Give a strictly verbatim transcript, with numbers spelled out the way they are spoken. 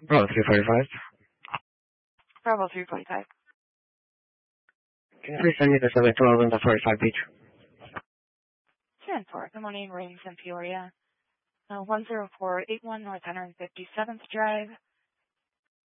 Bravo three forty-five. Bravo three forty-five. Can you please send me the seven twelve and the forty-five beach? ten four. Good morning, Rings in Peoria. Uh, one zero four eight one North one hundred fifty-seventh Drive.